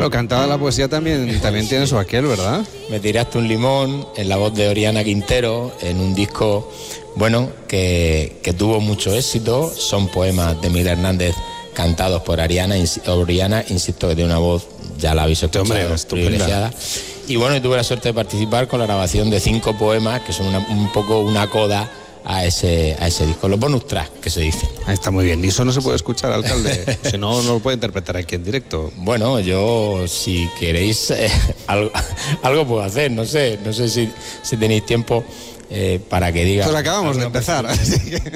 Claro, cantada la poesía también tiene su aquel, ¿verdad? Me tiraste un limón, en la voz de Oriana Quintero, en un disco, bueno, que tuvo mucho éxito. Son poemas de Miguel Hernández cantados por Oriana, insisto que tiene una voz, ya la habéis escuchado, privilegiada. Y bueno, tuve la suerte de participar con la grabación de 5 poemas, que son un poco una coda a ese disco, los bonus tracks que se dice. Está muy bien, y eso no se puede escuchar, alcalde, si no lo puede interpretar aquí en directo. Bueno, yo, si queréis, algo puedo hacer, no sé si tenéis tiempo para que diga. Pues acabamos de empezar, así que...